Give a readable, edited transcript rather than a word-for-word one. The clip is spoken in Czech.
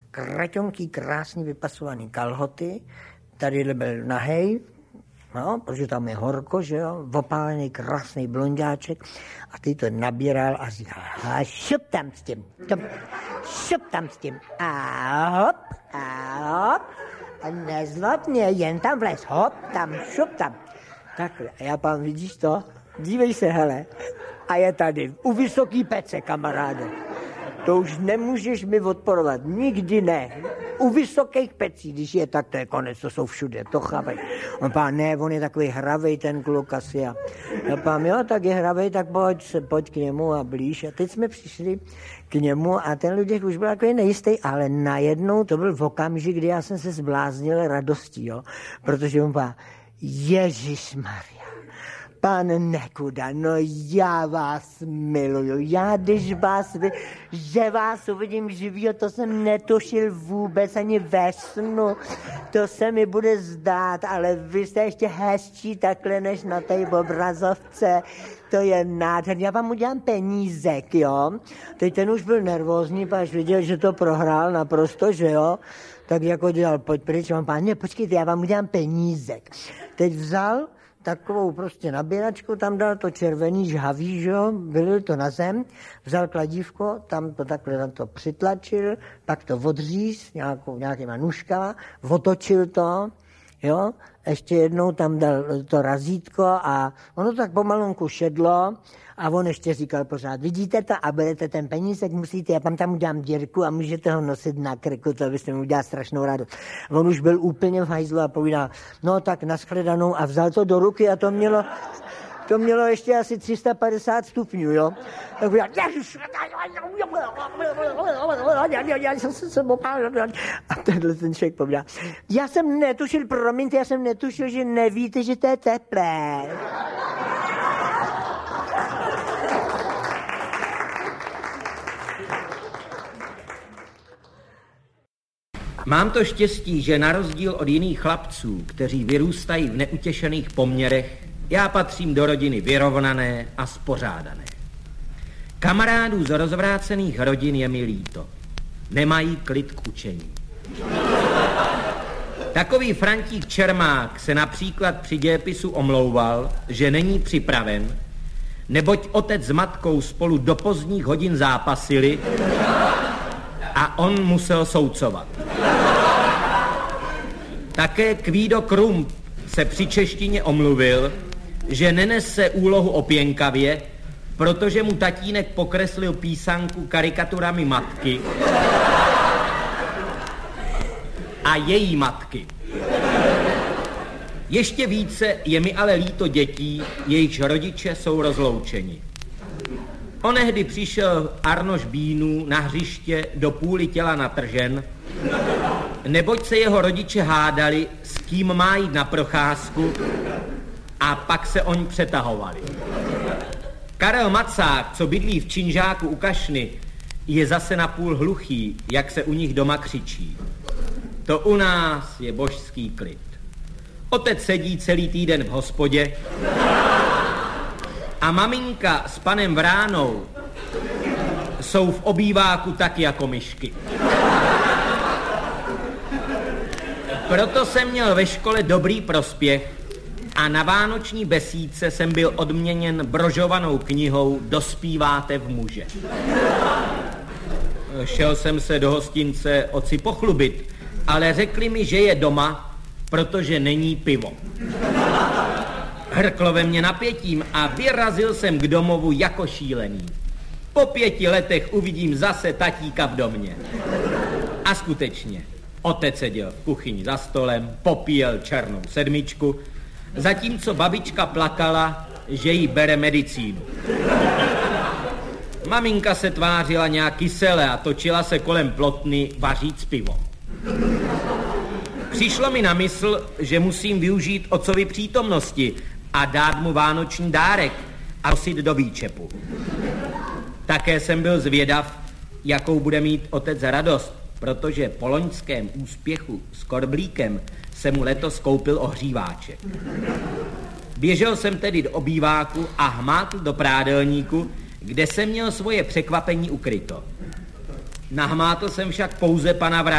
kratonký, krásný vypasovaný kalhoty, tady byl nahej, no, protože tam je horko, že jo, opálený, krásný blondáček a ty to nabíral a říkal, a šup tam s tím, a hop, a nezlob mě, jen tam vlez, hop, tam, šup tam. Takhle, a já pán, vidíš to? Dívej se, hele, a je tady, u vysoký pece, kamaráde. To už nemůžeš mi odporovat, nikdy ne. U vysokých pecí, když je tak, to je konec, to jsou všude, to chápej. On pán, ne, on je takový hravej ten kluk asi. A já pán, jo, tak je hravej, tak pojď k němu a blíž. A teď jsme přišli k němu a ten Luděk už byl takový nejistý, ale najednou to byl v okamžik, kdy já jsem se zbláznil radostí, jo. Protože on pán, Ježišmarja, pan Nekuda, no já vás miluju, já když že vás uvidím živýho, to jsem netušil vůbec ani ve snu, to se mi bude zdát, ale vy jste ještě hezčí takhle než na té obrazovce, to je nádherný, já vám udělám penízek, jo, teď ten už byl nervózní, až viděl, že to prohrál naprosto, že jo, tak jako dělal, pojď pryč, mám pán, ne, počkejte, já vám udělám penízek, teď vzal takovou prostě nabíračku, tam dal to červený žhavý, že jo, vylil to na zem, vzal kladívko, tam to takhle na to přitlačil, pak to odříz nějakýma nůžkama, otočil to, jo, ještě jednou tam dal to razítko a ono tak pomalonku šedlo a on ještě říkal pořád, vidíte to a berete ten penízek, musíte, já tam udělám dírku a můžete ho nosit na krku, to byste mi udělal strašnou radost. On už byl úplně v hajzlu a povídal, no tak nashledanou a vzal to do ruky a to mělo ještě asi 350 stupňů, jo. Tak a tenhle ten člověk povídá, já jsem netušil, že nevíte, že to je teplé. Mám to štěstí, že na rozdíl od jiných chlapců, kteří vyrůstají v neutěšených poměrech, já patřím do rodiny vyrovnané a spořádané. Kamarádů z rozvrácených rodin je mi líto. Nemají klid k učení. Takový Frantík Čermák se například při dějepisu omlouval, že není připraven, neboť otec s matkou spolu do pozdních hodin zápasili a on musel soucovat. Také Kvído Krump se při češtině omluvil, že nenese úlohu opěnkavě, protože mu tatínek pokreslil písanku karikaturami matky a její matky. Ještě více je mi ale líto dětí, jejichž rodiče jsou rozloučeni. Onehdy přišel Arnoš Bínů na hřiště do půli těla natržen, neboť se jeho rodiče hádali, s kým má jít na procházku, a pak se oni přetahovali. Karel Macák, co bydlí v Činžáku u Kašny, je zase napůl hluchý, jak se u nich doma křičí. To u nás je božský klid. Otec sedí celý týden v hospodě a maminka s panem Vránou jsou v obýváku tak jako myšky. Proto jsem měl ve škole dobrý prospěch a na vánoční besídce jsem byl odměněn brožovanou knihou Dospíváte v muže. Šel jsem se do hostince otci pochlubit, ale řekli mi, že je doma, protože není pivo. Hrklo ve mně napětím a vyrazil jsem k domovu jako šílený. Po 5 letech uvidím zase tatíka v domě. A skutečně, otec seděl v kuchyni za stolem, popíjel černou sedmičku, zatímco babička plakala, že jí bere medicínu. Maminka se tvářila nějak kysele a točila se kolem plotny vaříc pivo. Přišlo mi na mysl, že musím využít otcovy přítomnosti a dát mu vánoční dárek a nosit do výčepu. Také jsem byl zvědav, jakou bude mít otec radost, protože po loňském úspěchu s korblíkem se mu letos koupil ohříváček. Běžel jsem tedy do obýváku a hmátl do prádelníku, kde jsem měl svoje překvapení ukryto. Nahmátl jsem však pouze pana Vránu.